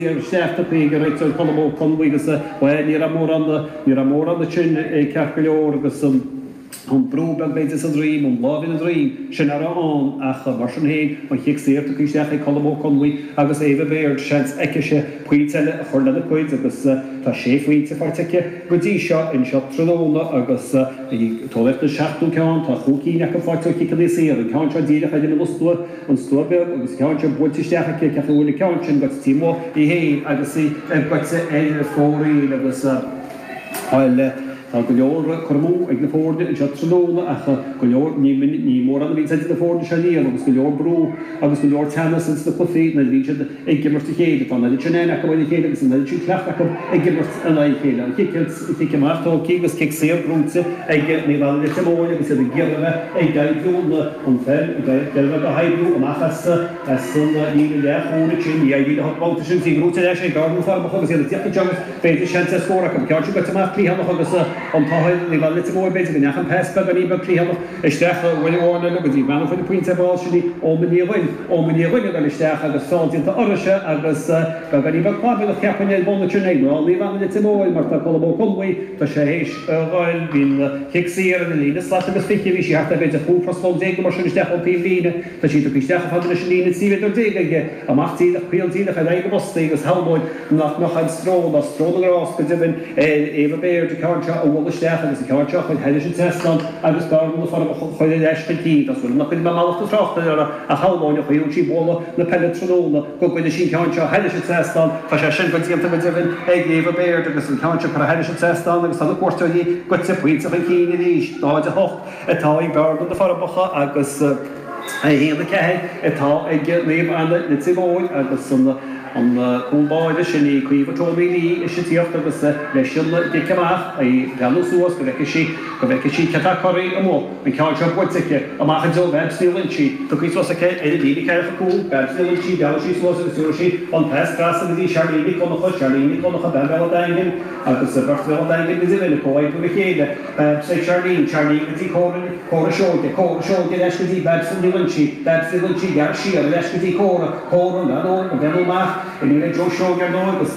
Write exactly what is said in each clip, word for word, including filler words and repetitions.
Stefta Pig right so Colombo Conway gus well near a more on the near a more on the chin a Carpilor gus some on Broob and Bates a dream on love in a dream Shinara on ach a Martian Hain on Hickseer to Kishach Colombo Conway agus Eva Baird chance Ekisha Queetsell a Horna the Queets agus ta chef Weets for take Goody shot in shot Trodona agus the toilet the Shafton count a hooky neck of fight to kick the sea the counter deal had in the store on Storberg agus counter British Stefan Cafe count and got Timo he agus see got a four agus while Tá go leor chumú ag na fórne in Trodona ach go leor ní ní mór an bhí na fórne se líam agus go leor brú agus go leor tennis ins na cofí na bhí ag gimmart a chéad fan na tnéna go bhfuil chéad agus na tú cleach ag gimmart an ai chéad an kickils i martó kigus kick sér grúnte ag ní bhil le temóide agus a ggéireh ag gaidúna an fel gaidúna a haidú an achas as sun ní le chóna chin í ag hot báta sin sí grúte leis ag garú farmach agus a tiach jogus féidir seansa scóra go ceú go tamach clíhanach agus on táhaid ní bhil little more basic in nechan pespa gan íba clíhanach isteach bhfuil orna agus í bhena fuin puinte báil sinní ó maní bhain ó maní bhain gan isteach agus fáiltínta orise agus gan íba clábil a ceapan éil bóna trínéid á ní bhena little more mar tá Colombo Conway tá sé héis bhil bhín hiicsaíar an lína slát agus fiche bhí sí heachta bhéid a fúprasfáil déag mar sin isteach ó pí lína tá sí tú isteach a fadna sin lína síbhéidir déagaige a machtíach píaltíach a réige bostaí agus helmóid nach nach an stró a stródarás go dibin Eva Baird de cáirte a bhla steach agus a cáirteach chuil heidir sin testan agus garú far chuile leiscatí as bhfuil nach chuil máachta trachta a helmáin a chuún sí bóla na pelle Trodona go chuile sin cáirte heidir sin testan tá sé sin gotíanta go dibin ag Eva Baird agus an cáirte chu heidir sin testan agus tá cuairteí go sa puinte a cíine níos dáid a hocht atá ag garú na farbacha agus héana cethe atá ag léomh anna na tíbóid agus sanna an cúmbáide sinní chuomh trómíí is sé tíocht agus leis sin dicamach a peanú suas go bheice sí go bheice sí cetá choirí am mó an ceáil buirtice amachchan dó web stílintí tu chuí suas aice é lína cecha cúil web stílintí beal sí suas agus túir sí an pest gras agus í searíní conacha searíní conacha bebel daingin agus a bhartfuil daingin is bhile cóid go chéide sé searín searín gotí córan córa seoide córa seoide leis gotí web stílintí web stílintí gar siar leis gotí córa córan anón a bhenúach in the Joe Show Garno, because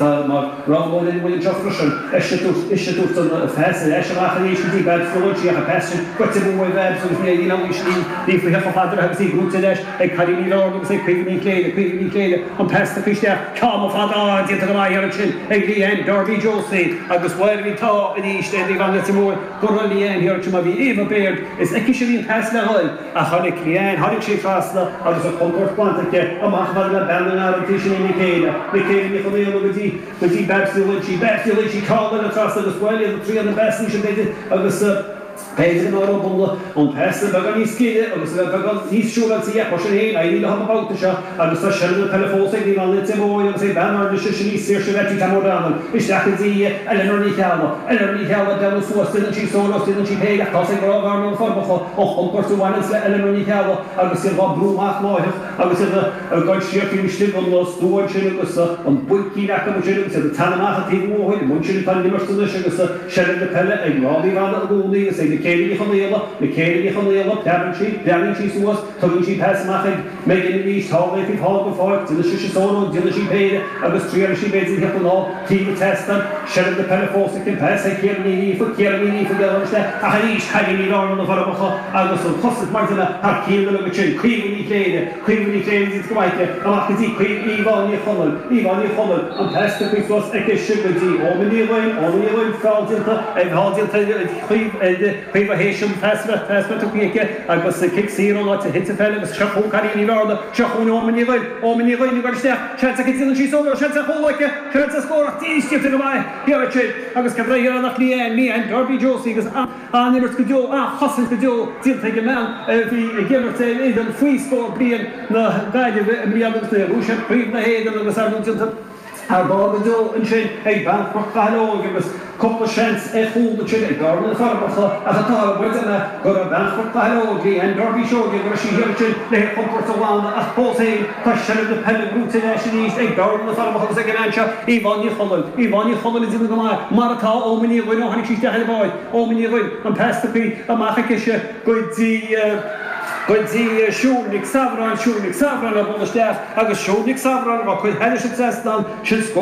Rob in William Jefferson, Ishatu, a fast, and Asha, bad Philology, a passion, what's the way bad, so you know, we should leave we have a father, have seen Group Tedesh, a Kadini Lord, say, Piggy Clay, Piggy Clay, and past the fish there, come of Father, get to the Mayan chin, Eggy and Darby Josie, I was well we taught in East, and Ivan Letimore, Gorali and here to my Eva Baird, is Ekishari past the hall, a Honik Lian, Honik Shifasla, I was a Concord Quantake, a Mahmad Bandana, Tishin in the we came with the with the Babsilici, Babsilici called it across the Australia, the three of the best nation they did of the Paid in our bundle on past the Bagani skid, or the he's sure that's the Yaposhan, I need to have about the shop, and the Sasha telephone saying, let's say, boy, and say, Banner, the Shishini, Sirshati Tamodan, is that the Eleanor Nicala, Eleanor Nicala, Dallas was still she saw us, didn't she pay a tossing or Arnold Farbacho, oh, of course, the one is Eleanor Nicala, I was still on Blue Half Lawyer, I was in the God Shirking still on the store, Chilling was on Bulky Nakamuchilling, said the Tanamata Timo, Munchil Pandimus to the Sugar, Shannon the Pellet, and Robbie Van Goldie, say the Katie Honella, the Katie Honella, Daventry, Daventry was, Toguchi Passmachig, Megan East, Hall, Hall before, Delicious Sono, Delicious Paid, I was three other she made in Hippon, Tea Testan, Shannon the Pellet, can pass, I can't need for Kiramini for Galveston, I had each hanging on the Farabaha, I was so costed Martina, I killed the chin, Queenie Clay, Queenie Clay is quite a Marketing, Queen Ivan Nicholas, Ivan Nicholas, and passed the quick was a Shibati, only way, only way, felt into and held into Quiver Haitian Passment, Passment to Pieke, I was the kick zero, not to hit the fellow, was Chapo Carini Varda, Chapo Omni, Omni, you got to step, chance I can see she's over, chance a whole like a chance a score of tea, to the way, here a trip, I was Cabra, not me and me and Darby Josie, because I never could do, ah, Hustle could do, didn't take a man, if he again or say, even free score being the value of the other thing, who should breathe the head and the sergeant. Our Barbado and Shin, a bank for Kalo, give us a couple of chance, a fool, the chin, a garden of Farbacha, as a tall, with a got a bank for Kalo, and Darby Show, give us a here chin, they comfort around, as Paul saying, question of the Pellet Roots in Nation East, a garden of Farbacha, second answer, Ivan Yholland, Ivan Yholland is in the Gamar, Marata, Omini, we know how she's the boy, Omini, and past the beat, a Machakisha, good the. Goid dí siúnig sabhrán siúnig sabhrán a buna steach agus siúnig sabhrán a chuid heidir sé cestan sin